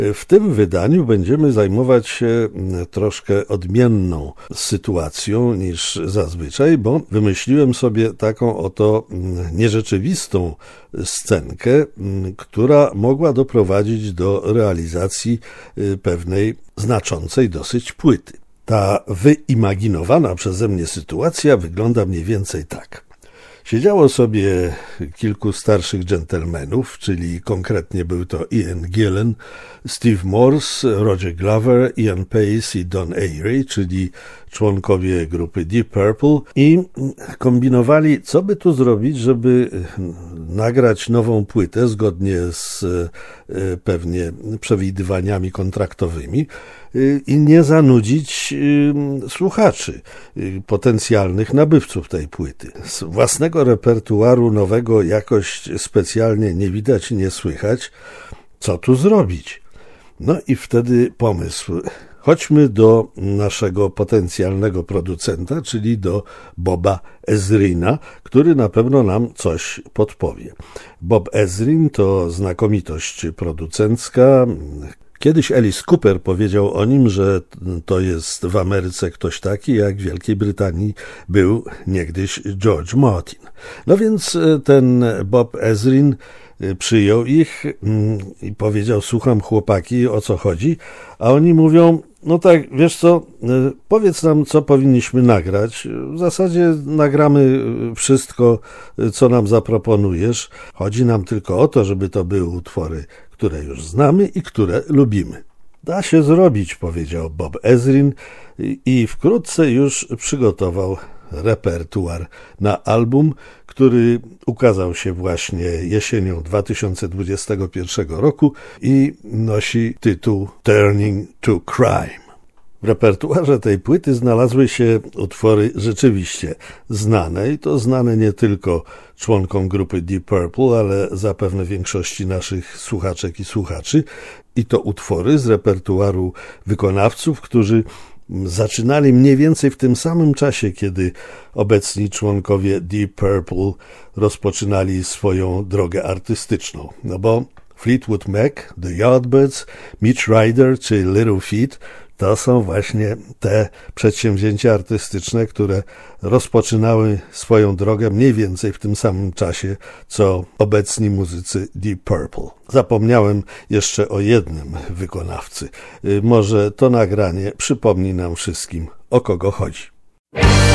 W tym wydaniu będziemy zajmować się troszkę odmienną sytuacją niż zazwyczaj, bo wymyśliłem sobie taką oto nierzeczywistą scenkę, która mogła doprowadzić do realizacji pewnej znaczącej dosyć płyty. Ta wyimaginowana przeze mnie sytuacja wygląda mniej więcej tak. Siedziało sobie kilku starszych dżentelmenów, czyli konkretnie był to Ian Gillan, Steve Morse, Roger Glover, Ian Pace i Don Airey, czyli członkowie grupy Deep Purple, i kombinowali, co by tu zrobić, żeby nagrać nową płytę zgodnie z pewnie przewidywaniami kontraktowymi i nie zanudzić słuchaczy, potencjalnych nabywców tej płyty. Z własnego repertuaru nowego jakoś specjalnie nie widać i nie słychać. Co tu zrobić? No i wtedy pomysł. Chodźmy do naszego potencjalnego producenta, czyli do Boba Ezrina, który na pewno nam coś podpowie. Bob Ezrin to znakomitość producencka. Kiedyś Alice Cooper powiedział o nim, że to jest w Ameryce ktoś taki, jak w Wielkiej Brytanii był niegdyś George Martin. No więc ten Bob Ezrin przyjął ich i powiedział: słucham, chłopaki, o co chodzi? A oni mówią: no tak, wiesz co, powiedz nam, co powinniśmy nagrać. W zasadzie nagramy wszystko, co nam zaproponujesz. Chodzi nam tylko o to, żeby to były utwory, które już znamy i które lubimy. Da się zrobić, powiedział Bob Ezrin i wkrótce już przygotował repertuar na album, który ukazał się właśnie jesienią 2021 roku i nosi tytuł Turning to Crime. W repertuarze tej płyty znalazły się utwory rzeczywiście znane i to znane nie tylko członkom grupy Deep Purple, ale zapewne większości naszych słuchaczek i słuchaczy, i to utwory z repertuaru wykonawców, którzy zaczynali mniej więcej w tym samym czasie, kiedy obecni członkowie Deep Purple rozpoczynali swoją drogę artystyczną. No bo Fleetwood Mac, The Yardbirds, Mitch Ryder czy Little Feat to są właśnie te przedsięwzięcia artystyczne, które rozpoczynały swoją drogę mniej więcej w tym samym czasie, co obecni muzycy Deep Purple. Zapomniałem jeszcze o jednym wykonawcy. Może to nagranie przypomni nam wszystkim, o kogo chodzi.